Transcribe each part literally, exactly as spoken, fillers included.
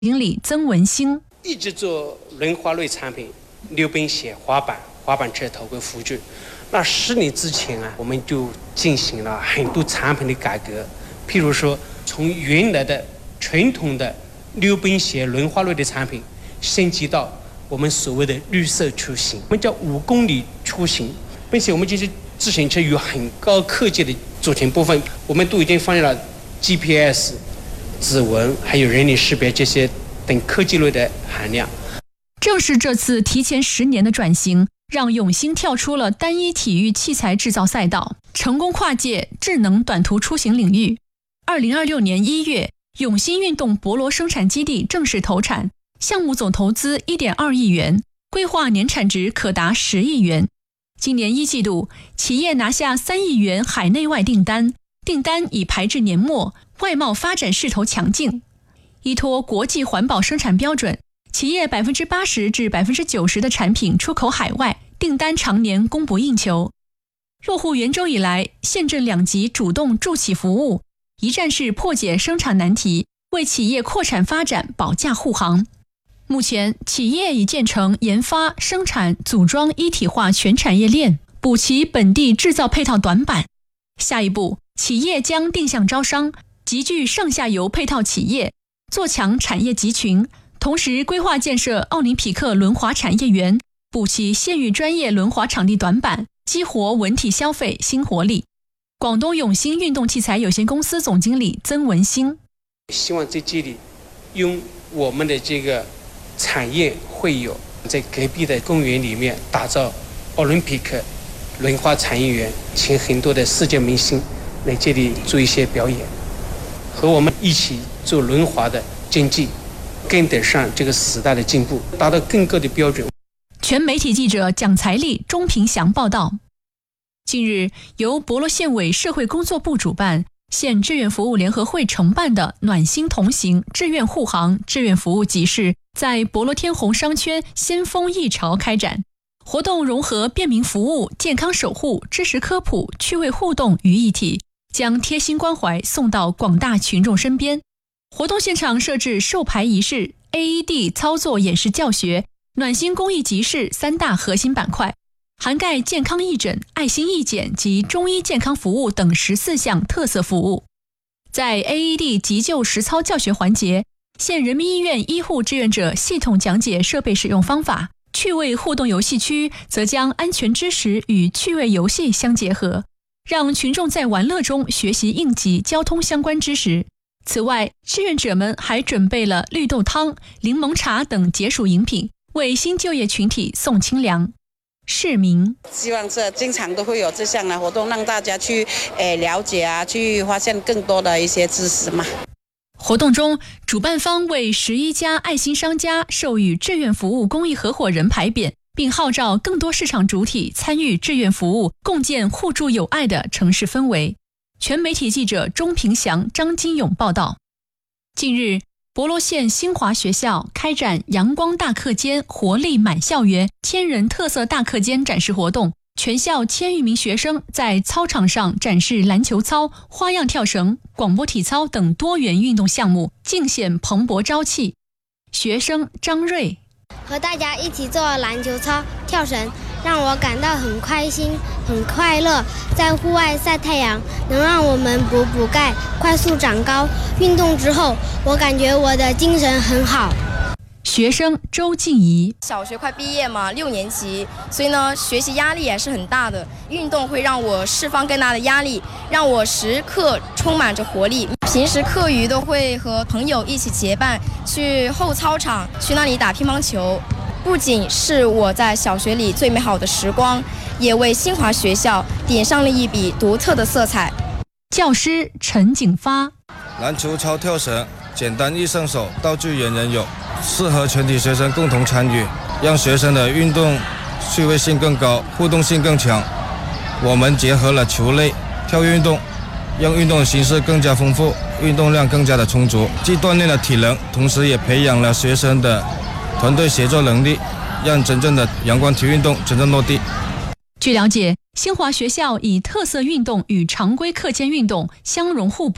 经理曾文兴一直做轮滑类产品，溜冰鞋、滑板、滑板车、头盔、辅具。那十年之前啊，我们就进行了很多产品的改革，譬如说从原来的传统的溜冰鞋、轮滑类的产品，升级到我们所谓的绿色出行，我们叫五公里出行，并且我们这些自行车有很高科技的组成部分，我们都已经放入了 G P S、指纹还有人脸识别这些等科技类的含量。 正是这次提前十年的转型，让永兴跳出了单一体育器材制造赛道，成功跨界智能短途出行领域。二零二六年一月，永兴运动博罗生产基地正式投产，项目总投资 一点二亿元，规划年产值可达十亿元。今年一季度，企业拿下三亿元海内外订单，订单已排至年末，外贸发展势头强劲。依托国际环保生产标准，企业 百分之八十 至 百分之九十 的产品出口海外，订单常年供不应求。落户圆州以来，县镇两级主动助企服务，一站式破解生产难题，为企业扩产发展保驾护航。目前，企业已建成研发、生产、组装一体化全产业链，补齐本地制造配套短板。下一步，企业将定向招商，集聚上下游配套企业，做强产业集群，同时规划建设奥林匹克轮滑产业园，补齐县域专业轮滑场地短板，激活文体消费新活力。广东永兴运动器材有限公司总经理曾文兴希望在这里用我们的这个产业会友，在隔壁的公园里面打造奥林匹克轮滑产业园，请很多的世界明星来这里做一些表演，和我们一起做轮滑的经济，跟得上这个时代的进步，达到更高的标准。 全媒体记者蒋才丽、钟平祥报道。近日，由博罗县委社会工作部主办，县志愿服务联合会承办的暖心同行志愿护航志愿服务集市在博罗天虹商圈先锋一潮开展。活动融合便民服务、健康守护、知识科普、趣味互动于一体，将贴心关怀送到广大群众身边。活动现场设置授牌仪式、A E D 操作演示教学、暖心公益集市三大核心板块，涵盖健康义诊、爱心义检及中医健康服务等十四项特色服务。在 A E D 急救实操教学环节，县人民医院医护志愿者系统讲解设备使用方法，趣味互动游戏区则将安全知识与趣味游戏相结合，让群众在玩乐中学习应急交通相关知识。此外，志愿者们还准备了绿豆汤、柠檬茶等解暑饮品，为新就业群体送清凉。市民希望这经常都会有这项的活动，让大家去诶了解啊，去发现更多的一些知识嘛。 活动中，主办方为十一家爱心商家授予志愿服务公益合伙人牌匾，并号召更多市场主体参与志愿服务，共建互助友爱的城市氛围。全媒体记者钟平祥、张金勇报道。近日，博罗县新华学校开展阳光大课间活力满校园千人特色大课间展示活动，全校千余名学生在操场上展示篮球操、花样跳绳、广播体操等多元运动项目，尽显蓬勃朝气。学生张瑞和大家一起做篮球操、跳绳，让我感到很开心、很快乐。在户外晒太阳，能让我们补补钙、快速长高。运动之后，我感觉我的精神很好。 学生周静怡， 小学快毕业嘛，六年级，所以呢，学习压力也是很大的。运动会让我释放更大的压力，让我时刻充满着活力。平时课余都会和朋友一起结伴去后操场，去那里打乒乓球。不仅是我在小学里最美好的时光，也为新华学校点上了一笔独特的色彩。 教师陈景发， 篮球操、跳绳，简单易上手，道具人人有，适合全体学生共同参与，让学生的运动趣味性更高，互动性更强。我们结合了球类、跳跃运动，让运动的形式更加丰富，运动量更加的充足，既锻炼了体能，同时也培养了学生的团队协作能力，让真正的阳光体育运动真正落地。 据了解，新华学校以特色运动与常规课间运动相融互补，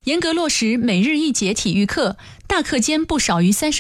严格落实每日一节体育课，大课间不少于三十